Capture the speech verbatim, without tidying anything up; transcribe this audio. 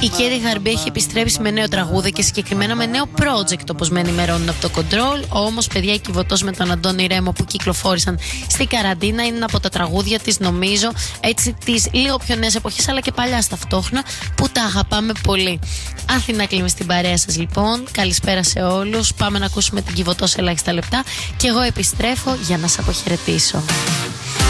Η Κέρι Γαρμπή έχει επιστρέψει με νέο τραγούδι και συγκεκριμένα με νέο project, όπως με ενημερώνουν από το Control. Όμως, παιδιά, η Κιβωτός με τον Αντώνη Ρέμο που κυκλοφόρησαν στην καραντίνα είναι ένα από τα τραγούδια της, νομίζω, έτσι της λίγο πιο νέας εποχής, αλλά και παλιάς ταυτόχρονα, που τα αγαπάμε πολύ. Αθηνά κλείνει στην παρέα σας, λοιπόν. Καλησπέρα σε όλους. Πάμε να ακούσουμε την Κιβωτό σε ελάχιστα λεπτά και εγώ επιστρέφω για να σας αποχαιρετήσω.